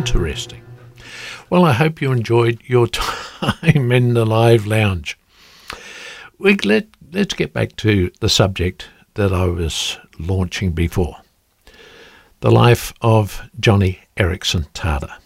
Interesting. Well, I hope you enjoyed your time in the Live Lounge. Let's get back to the subject that I was launching before. The life of Joni Eareckson Tada.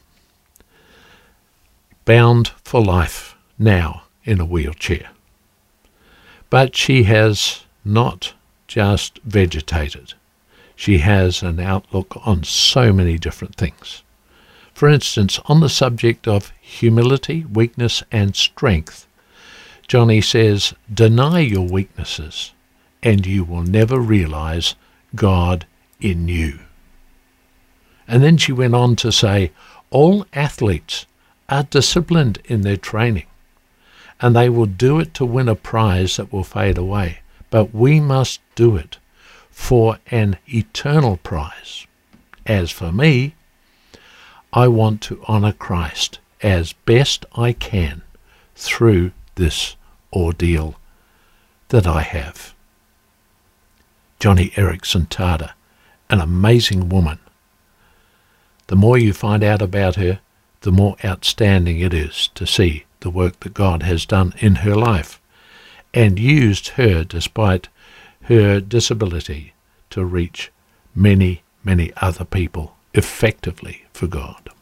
Bound for life now in a wheelchair. But she has not just vegetated. She has an outlook on so many different things. For instance, on the subject of humility, weakness and strength, Joni says, deny your weaknesses and you will never realize God in you. And then she went on to say, all athletes are disciplined in their training and they will do it to win a prize that will fade away. But we must do it for an eternal prize. As for me, I want to honor Christ as best I can through this ordeal that I have. Joni Eareckson Tada, an amazing woman. The more you find out about her, the more outstanding it is to see the work that God has done in her life and used her despite her disability to reach many, many other people effectively for God.